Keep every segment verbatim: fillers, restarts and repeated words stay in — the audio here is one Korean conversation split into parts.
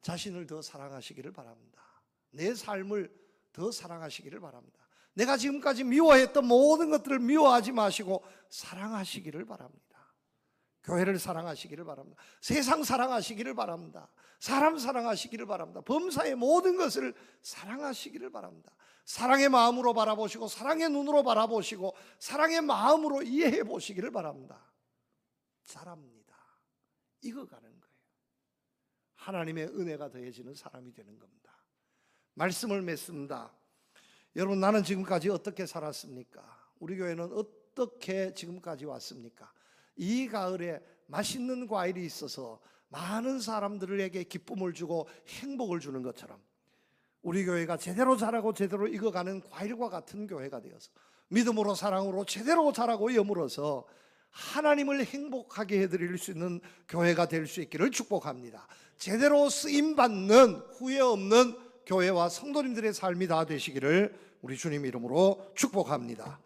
자신을 더 사랑하시기를 바랍니다. 내 삶을 더 사랑하시기를 바랍니다. 내가 지금까지 미워했던 모든 것들을 미워하지 마시고 사랑하시기를 바랍니다. 교회를 사랑하시기를 바랍니다. 세상 사랑하시기를 바랍니다. 사람 사랑하시기를 바랍니다. 범사의 모든 것을 사랑하시기를 바랍니다. 사랑의 마음으로 바라보시고 사랑의 눈으로 바라보시고 사랑의 마음으로 이해해 보시기를 바랍니다. 잘합니다. 익어가는 거예요. 하나님의 은혜가 더해지는 사람이 되는 겁니다. 말씀을 맺습니다. 여러분, 나는 지금까지 어떻게 살았습니까? 우리 교회는 어떻게 지금까지 왔습니까? 이 가을에 맛있는 과일이 있어서 많은 사람들에게 기쁨을 주고 행복을 주는 것처럼 우리 교회가 제대로 자라고 제대로 익어가는 과일과 같은 교회가 되어서 믿음으로 사랑으로 제대로 자라고 여물어서 하나님을 행복하게 해드릴 수 있는 교회가 될 수 있기를 축복합니다. 제대로 쓰임받는 후회 없는 교회와 성도님들의 삶이 다 되시기를 우리 주님 이름으로 축복합니다.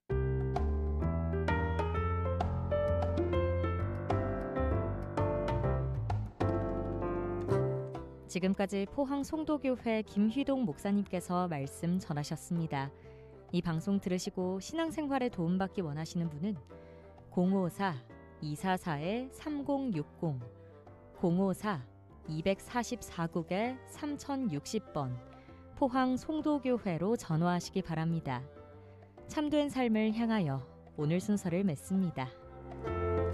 지금까지 포항 송도교회 김휘동 목사님께서 말씀 전하셨습니다. 이 방송 들으시고 신앙생활에 도움받기 원하시는 분은 공오사 이사사 삼공육공 공오사 이사사구에 삼천육십 번 포항 송도교회로 전화하시기 바랍니다. 참된 삶을 향하여 오늘 순서를 맺습니다.